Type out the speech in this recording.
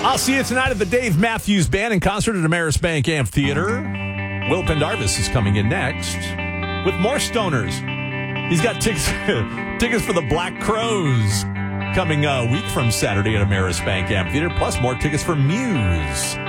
I'll see you tonight at the Dave Matthews Band in concert at Ameris Bank Amphitheater. Will Pendarvis is coming in next with more stoners. He's got tickets for the Black Crowes coming a week from Saturday at Ameris Bank Amphitheater, plus more tickets for Muse.